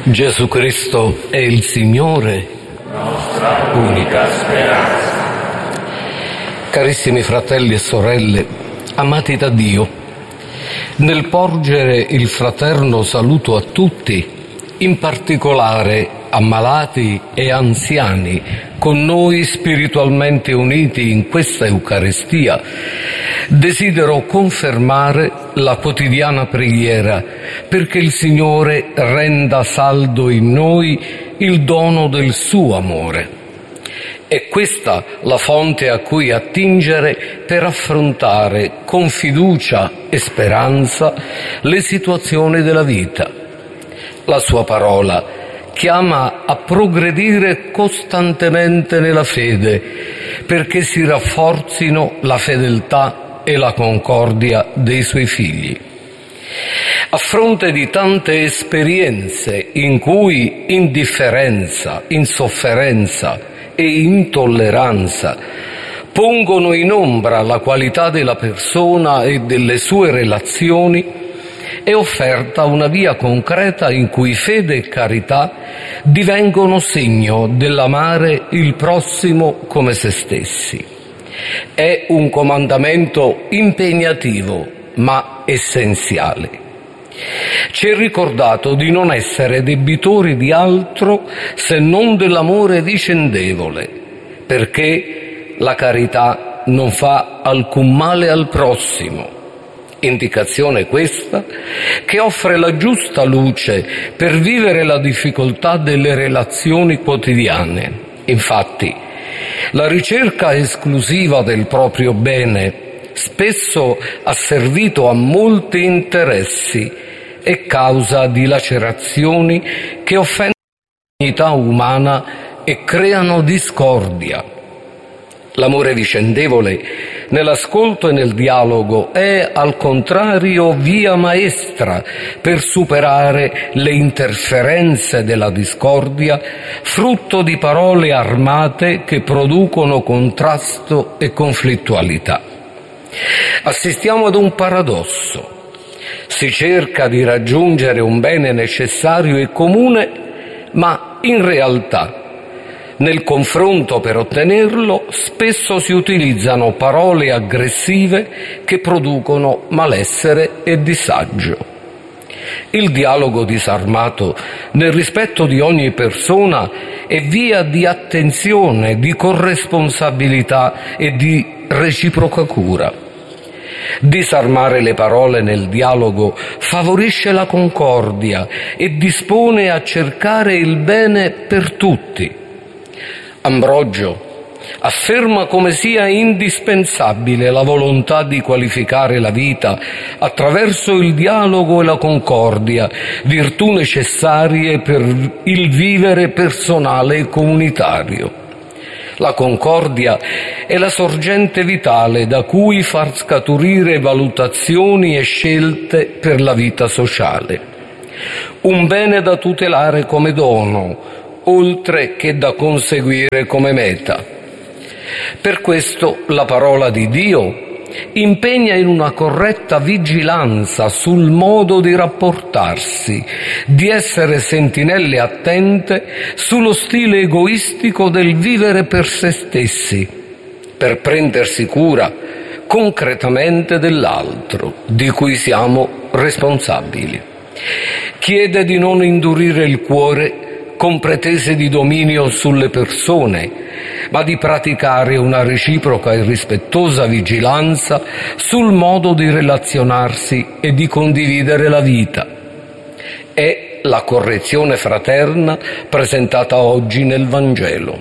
Gesù Cristo è il Signore, nostra unica speranza. Carissimi fratelli e sorelle, amati da Dio, nel porgere il fraterno saluto a tutti, in particolare a malati e anziani, con noi spiritualmente uniti in questa Eucaristia, desidero confermare la quotidiana preghiera perché il Signore renda saldo in noi il dono del suo amore. È questa la fonte a cui attingere per affrontare con fiducia e speranza le situazioni della vita. La sua parola chiama a progredire costantemente nella fede perché si rafforzino la fedeltà e la concordia dei suoi figli. A fronte di tante esperienze in cui indifferenza, insofferenza e intolleranza pongono in ombra la qualità della persona e delle sue relazioni, è offerta una via concreta in cui fede e carità divengono segno dell'amare il prossimo come se stessi. È un comandamento impegnativo ma essenziale. Ci è ricordato di non essere debitori di altro se non dell'amore vicendevole, perché la carità non fa alcun male al prossimo. Indicazione questa che offre la giusta luce per vivere la difficoltà delle relazioni quotidiane. Infatti, la ricerca esclusiva del proprio bene spesso ha servito a molti interessi e causa di lacerazioni che offendono la dignità umana e creano discordia. L'amore vicendevole nell'ascolto e nel dialogo è al contrario via maestra per superare le interferenze della discordia, frutto di parole armate che producono contrasto e conflittualità. Assistiamo ad un paradosso. Si cerca di raggiungere un bene necessario e comune, ma in realtà nel confronto per ottenerlo spesso si utilizzano parole aggressive che producono malessere e disagio. Il dialogo disarmato nel rispetto di ogni persona è via di attenzione, di corresponsabilità e di reciproca cura. Disarmare le parole nel dialogo favorisce la concordia e dispone a cercare il bene per tutti. Ambrogio afferma come sia indispensabile la volontà di qualificare la vita attraverso il dialogo e la concordia, virtù necessarie per il vivere personale e comunitario. La concordia è la sorgente vitale da cui far scaturire valutazioni e scelte per la vita sociale. Un bene da tutelare come dono, oltre che da conseguire come meta. Per questo la parola di Dio impegna in una corretta vigilanza sul modo di rapportarsi, di essere sentinelle attente sullo stile egoistico del vivere per se stessi, per prendersi cura concretamente dell'altro, di cui siamo responsabili. Chiede di non indurire il cuore con pretese di dominio sulle persone, ma di praticare una reciproca e rispettosa vigilanza sul modo di relazionarsi e di condividere la vita. È la correzione fraterna presentata oggi nel Vangelo.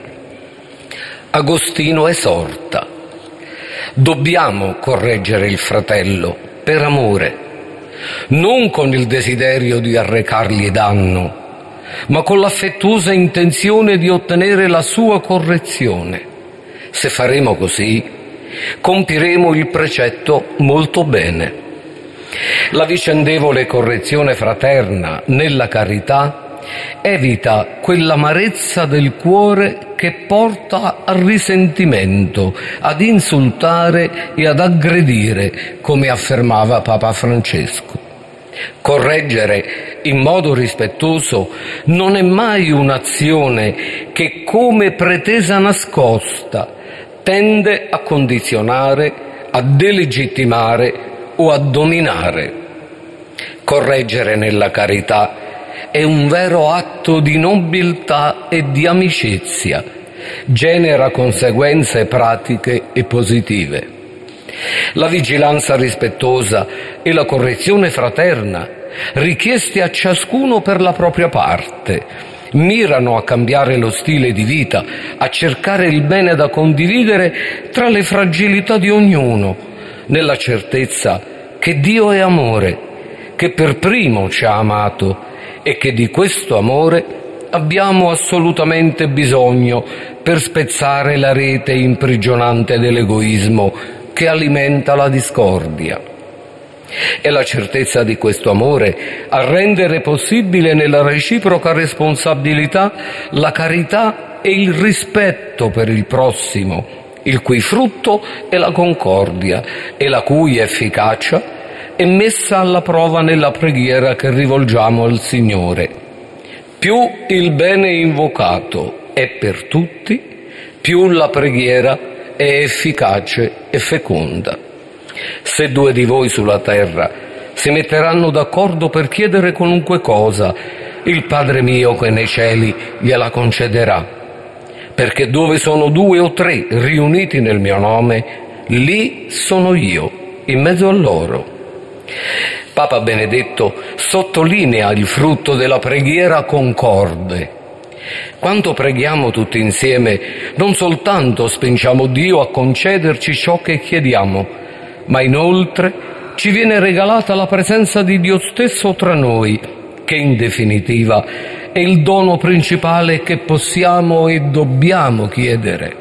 Agostino esorta: dobbiamo correggere il fratello per amore, non con il desiderio di arrecargli danno, ma con l'affettuosa intenzione di ottenere la sua correzione. Se faremo così, compiremo il precetto molto bene. La vicendevole correzione fraterna nella carità evita quell'amarezza del cuore che porta al risentimento, ad insultare e ad aggredire, come affermava Papa Francesco. Correggere in modo rispettoso non è mai un'azione che, come pretesa nascosta, tende a condizionare, a delegittimare o a dominare. Correggere nella carità è un vero atto di nobiltà e di amicizia, genera conseguenze pratiche e positive. La vigilanza rispettosa e la correzione fraterna, richieste a ciascuno per la propria parte, mirano a cambiare lo stile di vita, a cercare il bene da condividere tra le fragilità di ognuno, nella certezza che Dio è amore, che per primo ci ha amato e che di questo amore abbiamo assolutamente bisogno per spezzare la rete imprigionante dell'egoismo che alimenta la discordia. È la certezza di questo amore a rendere possibile nella reciproca responsabilità la carità e il rispetto per il prossimo, il cui frutto è la concordia e la cui efficacia è messa alla prova nella preghiera che rivolgiamo al Signore. Più il bene invocato è per tutti, più la preghiera è efficace e feconda. Se due di voi sulla terra si metteranno d'accordo per chiedere qualunque cosa, il Padre mio che è nei cieli gliela concederà. Perché dove sono 2 o 3 riuniti nel mio nome, lì sono io, in mezzo a loro. Papa Benedetto sottolinea il frutto della preghiera concorde. Quando preghiamo tutti insieme, non soltanto spingiamo Dio a concederci ciò che chiediamo, ma inoltre ci viene regalata la presenza di Dio stesso tra noi, che in definitiva è il dono principale che possiamo e dobbiamo chiedere.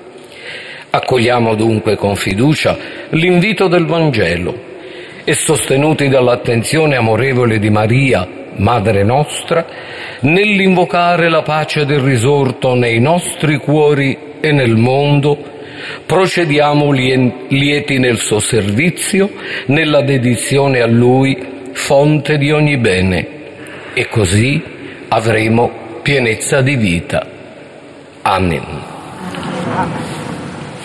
Accogliamo dunque con fiducia l'invito del Vangelo e, sostenuti dall'attenzione amorevole di Maria, Madre nostra, nell'invocare la pace del risorto nei nostri cuori e nel mondo, procediamo lieti nel suo servizio, nella dedizione a Lui, fonte di ogni bene, e così avremo pienezza di vita. Amen.